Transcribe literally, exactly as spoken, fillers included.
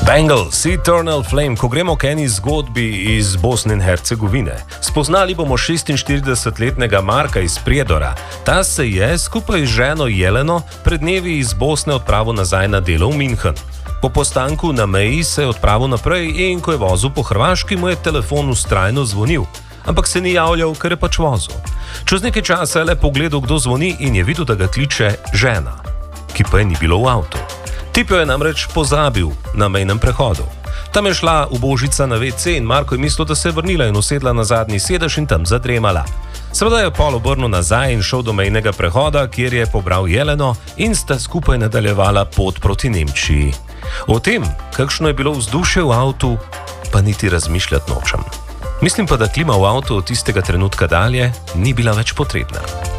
Bangles, Eternal Flame, ko gremo k eni zgodbi iz Bosne in Hercegovine. Spoznali bomo šestinštiridesetletnega Marka iz Prijedora. Ta se je skupaj z ženo Jeleno pred dnevi iz Bosne odpravil nazaj na delo v München. Po postanku na meji se je odpravil naprej in ko je vozil po Hrvaški, mu je telefon vztrajno zvonil. Ampak se ni javljal, ker je pač vozil. Čez nekaj časa je le pogledal, kdo zvoni in je videl, da ga kliče žena, ki pa je ni bilo v avtu. Tip jo je namreč pozabil na mejnem prehodu. Tam je šla ubožica na ve ce in Marko je mislil, da se je vrnila in usedla na zadnji sedež in tam zadremala. Seveda je pol obrnil nazaj in šel do mejnega prehoda, kjer je pobral Jeleno in sta skupaj nadaljevala pot proti Nemčiji. O tem, kakšno je bilo vzdušje v avtu, pa niti razmišljati nočem. Mislim pa, da klima v avtu od tistega trenutka dalje ni bila več potrebna.